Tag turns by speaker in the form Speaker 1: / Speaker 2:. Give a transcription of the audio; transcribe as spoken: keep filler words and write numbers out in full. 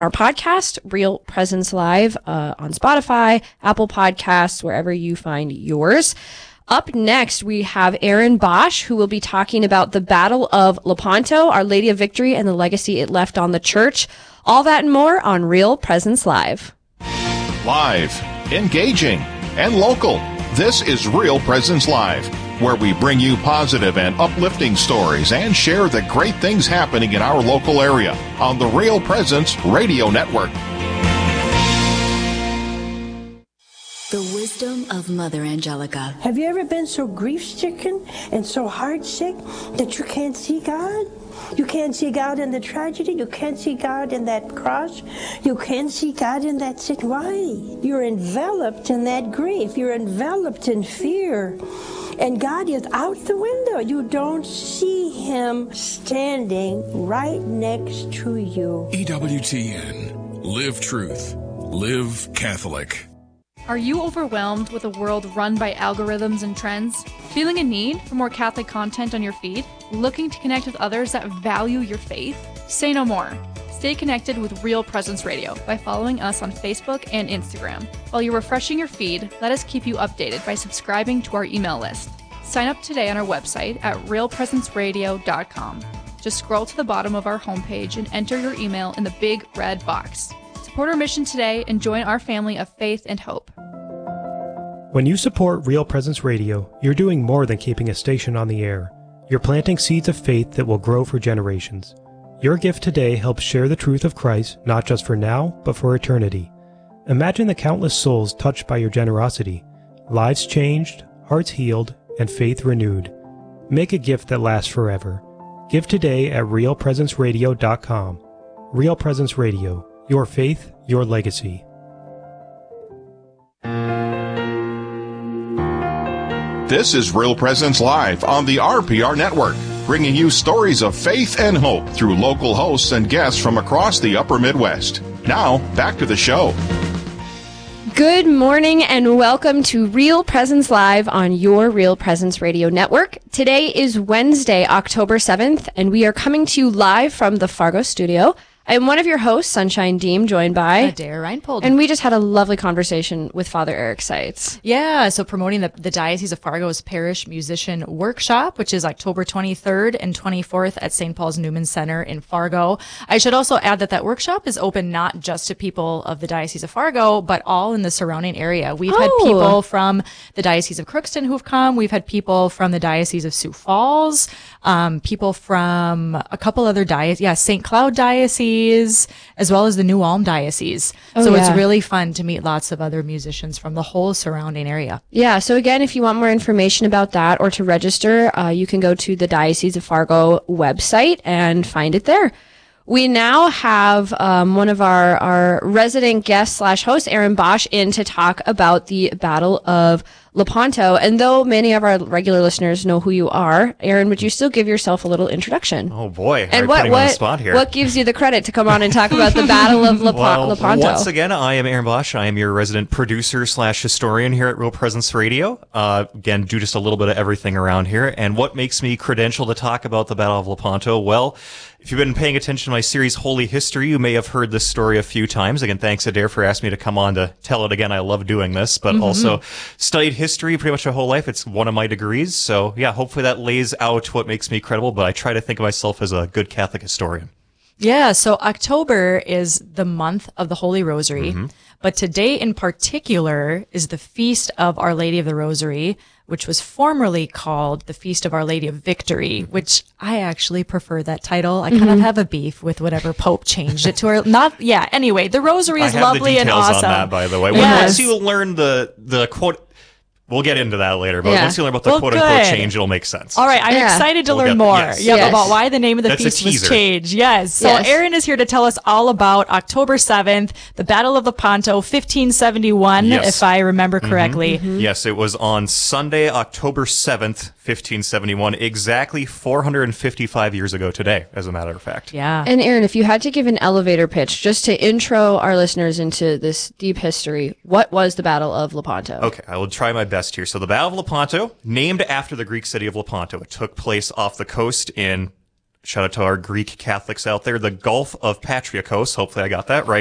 Speaker 1: our podcast, Real Presence Live, uh, on Spotify, Apple Podcasts, wherever you find yours. Up next, we have Aaron Bosch, who will be talking about the Battle of Lepanto, Our Lady of Victory, and the legacy it left on the church. All that and more on Real Presence Live.
Speaker 2: Live, engaging, and local. This is Real Presence Live, where we bring you positive and uplifting stories and share the great things happening in our local area on the Real Presence Radio Network.
Speaker 3: The wisdom of Mother Angelica.
Speaker 4: Have you ever been so grief-stricken and so heart-sick that you can't see God? You can't see God in the tragedy. You can't see God in that cross. You can't see God in that sin. Why? You're enveloped in that grief. You're enveloped in fear. And God is out the window. You don't see Him standing right next to you.
Speaker 5: E W T N. Live truth. Live Catholic.
Speaker 6: Are you overwhelmed with a world run by algorithms and trends? Feeling a need for more Catholic content on your feed? Looking to connect with others that value your faith? Say no more. Stay connected with Real Presence Radio by following us on Facebook and Instagram. While you're refreshing your feed, let us keep you updated by subscribing to our email list. Sign up today on our website at real presence radio dot com. Just scroll to the bottom of our homepage and enter your email in the big red box. Support our mission today and join our family of faith and hope.
Speaker 7: When you support Real Presence Radio, you're doing more than keeping a station on the air. You're planting seeds of faith that will grow for generations. Your gift today helps share the truth of Christ, not just for now, but for eternity. Imagine the countless souls touched by your generosity, lives changed, hearts healed, and faith renewed. Make a gift that lasts forever. Give today at real presence radio dot com. Real Presence Radio. Your faith, your legacy.
Speaker 2: This is Real Presence Live on the R P R Network, bringing you stories of faith and hope through local hosts and guests from across the upper Midwest. Now, back to the show.
Speaker 1: Good morning and welcome to Real Presence Live on your Real Presence Radio Network. Today is Wednesday, October seventh, and we are coming to you live from the Fargo studio. I am one of your hosts, Sunshine Deem, joined by
Speaker 8: Adair Reinpold.
Speaker 1: And we just had a lovely conversation with Father Eric Seitz.
Speaker 8: Yeah, so promoting the, the Diocese of Fargo's Parish Musician Workshop, which is October twenty-third and twenty-fourth at Saint Paul's Newman Center in Fargo. I should also add that that workshop is open not just to people of the Diocese of Fargo, but all in the surrounding area. We've
Speaker 1: oh.
Speaker 8: had people from the Diocese of Crookston who've come. We've had people from the Diocese of Sioux Falls, um, people from a couple other dioceses, yeah, Saint Cloud Diocese, as well as the New Ulm Diocese.
Speaker 1: Oh,
Speaker 8: so
Speaker 1: yeah.
Speaker 8: it's really fun to meet lots of other musicians from the whole surrounding area.
Speaker 1: Yeah, so again, if you want more information about that or to register, uh, you can go to the Diocese of Fargo website and find it there. We now have um, one of our, our resident guests slash hosts, Aaron Bosch, in to talk about the Battle of Lepanto. And though many of our regular listeners know who you are, Aaron, would you still give yourself a little introduction?
Speaker 9: Oh boy,
Speaker 1: and
Speaker 9: are
Speaker 1: what
Speaker 9: putting
Speaker 1: what
Speaker 9: me on the spot here.
Speaker 1: What gives you the credit to come on and talk about the Battle of Lepa-
Speaker 9: well,
Speaker 1: Lepanto?
Speaker 9: Once again, I am Aaron Bosch. I am your resident producer slash historian here at Real Presence Radio. Uh, again, do just a little bit of everything around here. And what makes me credentialed to talk about the Battle of Lepanto? Well, if you've been paying attention to my series Holy History, you may have heard this story a few times. Again, thanks Adair for asking me to come on to tell it again. I love doing this, but mm-hmm. also studied history pretty much my whole life. It's one of my degrees. So yeah, hopefully that lays out what makes me credible, but I try to think of myself as a good Catholic historian.
Speaker 8: Yeah, so October is the month of the Holy Rosary,
Speaker 9: Mm-hmm.
Speaker 8: but today in particular is the Feast of Our Lady of the Rosary, which was formerly called the Feast of Our Lady of Victory, which I actually prefer that title. I kind
Speaker 1: Mm-hmm.
Speaker 8: of have a beef with whatever Pope changed it to. Or not, yeah, anyway, the Rosary is
Speaker 9: I have
Speaker 8: lovely
Speaker 9: the
Speaker 8: and
Speaker 9: details
Speaker 8: awesome.
Speaker 9: on that, by the way.
Speaker 8: Yes.
Speaker 9: Once you learn the, the quote... We'll get into that later, but
Speaker 1: Yeah.
Speaker 9: once you learn about the
Speaker 8: Well,
Speaker 9: quote-unquote
Speaker 8: good.
Speaker 9: change, it'll make sense.
Speaker 8: All right, I'm
Speaker 1: Yeah.
Speaker 8: excited to
Speaker 9: We'll
Speaker 8: learn
Speaker 9: get-
Speaker 8: more
Speaker 9: yes.
Speaker 8: yeah,
Speaker 1: Yes.
Speaker 8: about why the name of the
Speaker 9: That's a
Speaker 8: feast was
Speaker 9: teaser.
Speaker 8: changed. Yes. So
Speaker 1: Yes.
Speaker 8: Aaron is here to tell us all about October seventh, the Battle of Lepanto, fifteen seventy-one,
Speaker 9: Yes.
Speaker 8: if I remember correctly.
Speaker 1: Mm-hmm.
Speaker 9: Yes, it was on Sunday, October seventh, fifteen seventy-one, exactly four hundred fifty-five years ago today, as a matter of fact.
Speaker 8: Yeah.
Speaker 1: And Aaron, if you had to give an elevator pitch just to intro our listeners into this deep history, what was the Battle of Lepanto?
Speaker 9: Okay, I will try my best here. So the Battle of Lepanto, named after the Greek city of Lepanto. It took place off the coast in Shout out to our Greek Catholics out there. The Gulf of Patriakos. Hopefully I got that right.